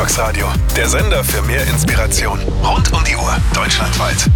Brilux Radio, der Sender für mehr Inspiration. Rund um die Uhr, deutschlandweit.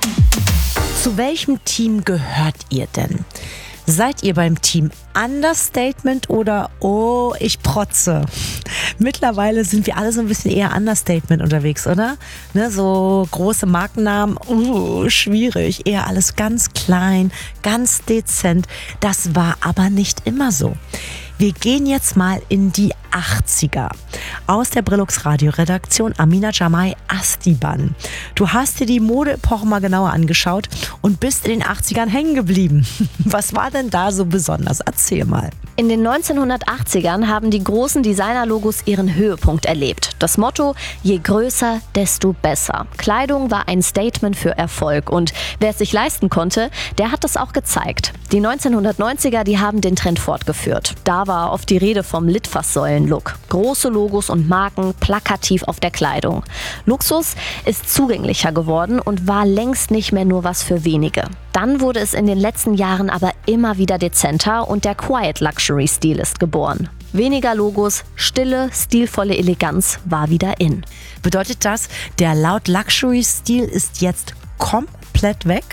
Zu welchem Team gehört ihr denn? Seid ihr beim Team Understatement oder oh, ich protze? Mittlerweile sind wir alle so ein bisschen eher Understatement unterwegs, oder? Ne, so große Markennamen, schwierig. Eher alles ganz klein, ganz dezent. Das war aber nicht immer so. Wir gehen jetzt mal in die 80er. Aus der Brilux Radio Redaktion Amina Jamai Astiban. Du hast dir die Modeepoche mal genauer angeschaut und bist in den 80ern hängen geblieben. Was war denn da so besonders? Erzähl mal. In den 1980ern haben die großen Designerlogos ihren Höhepunkt erlebt. Das Motto, je größer, desto besser. Kleidung war ein Statement für Erfolg und wer es sich leisten konnte, der hat das auch gezeigt. Die 1990er, die haben den Trend fortgeführt. Da war oft die Rede vom Litfaßsäulen-Look. Große Logos und Marken plakativ auf der Kleidung. Luxus ist zugänglicher geworden und war längst nicht mehr nur was für wenige. Dann wurde es in den letzten Jahren aber immer wieder dezenter und der Quiet Luxury Stil ist geboren. Weniger Logos, stille, stilvolle Eleganz war wieder in. Bedeutet das, der Loud Luxury Stil ist jetzt komplett weg?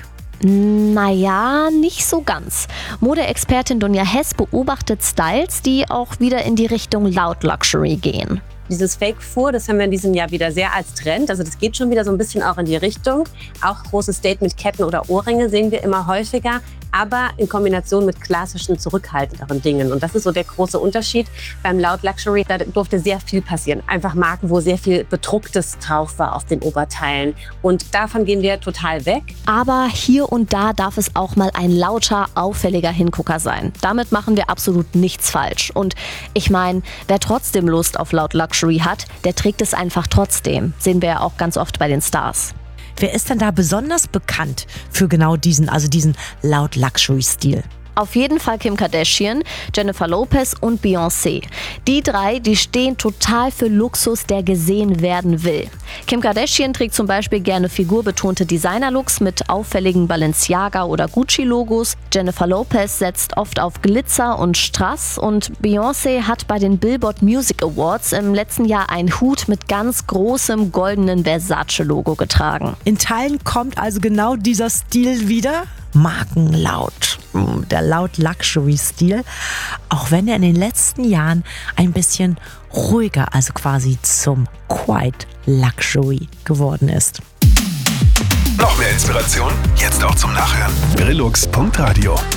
Naja, nicht so ganz. Modeexpertin Dunja Hess beobachtet Styles, die auch wieder in die Richtung Loud Luxury gehen. Dieses Fake Fur, das haben wir in diesem Jahr wieder sehr als Trend. Also das geht schon wieder so ein bisschen auch in die Richtung. Auch große Statement-Ketten oder Ohrringe sehen wir immer häufiger, aber in Kombination mit klassischen, zurückhaltenderen Dingen. Und das ist so der große Unterschied. Beim Loud Luxury, da durfte sehr viel passieren. Einfach Marken, wo sehr viel Bedrucktes drauf war auf den Oberteilen. Und davon gehen wir total weg. Aber hier und da darf es auch mal ein lauter, auffälliger Hingucker sein. Damit machen wir absolut nichts falsch. Und ich meine, wer trotzdem Lust auf Loud Luxury hat, der trägt es einfach trotzdem. Sehen wir ja auch ganz oft bei den Stars. Wer ist denn da besonders bekannt für genau diesen Loud Luxury Stil? Auf jeden Fall Kim Kardashian, Jennifer Lopez und Beyoncé. Die drei, die stehen total für Luxus, der gesehen werden will. Kim Kardashian trägt zum Beispiel gerne figurbetonte Designerlooks mit auffälligen Balenciaga- oder Gucci-Logos. Jennifer Lopez setzt oft auf Glitzer und Strass und Beyoncé hat bei den Billboard Music Awards im letzten Jahr einen Hut mit ganz großem goldenen Versace-Logo getragen. In Teilen kommt also genau dieser Stil wieder. Markenlaut, der Loud Luxury Stil, auch wenn er in den letzten Jahren ein bisschen ruhiger, also quasi zum Quiet Luxury geworden ist. Noch mehr Inspiration? Jetzt auch zum Nachhören. Brilux.radio